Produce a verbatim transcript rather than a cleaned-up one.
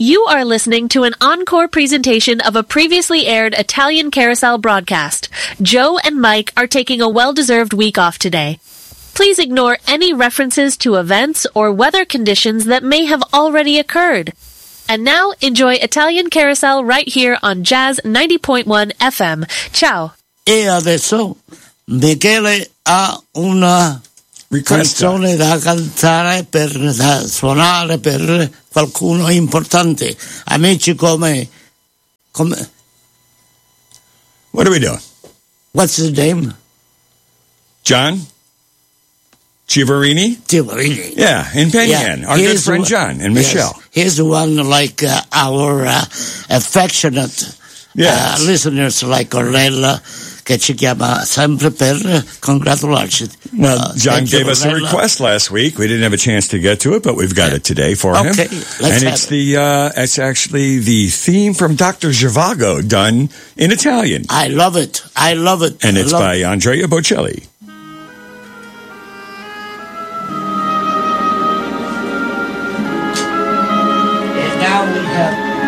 You are listening to an encore presentation of a previously aired Italian Carousel broadcast. Joe and Mike are taking a well-deserved week off today. Please ignore any references to events or weather conditions that may have already occurred. And now, enjoy Italian Carousel right here on Jazz ninety point one F M. Ciao. E adesso Michele ha una canzone da cantare, per da suonare per qualcuno importante. Amici come, come... What are we doing? What's his name? John? Chiaverini? Chiaverini. Yeah, in Penyan. Yeah. Our good friend one, John and Michelle. Yes, he's the one like uh, our uh, affectionate yes. uh, listeners like Ornella, che ci chiama sempre per congratularci. Well, uh, John gave us a request last week. We didn't have a chance to get to it, but we've got it today for him. Okay, let's and it's it. the uh, it's actually the theme from Doctor Zhivago done in Italian. I love it. I love it. And I it's by it. Andrea Bocelli.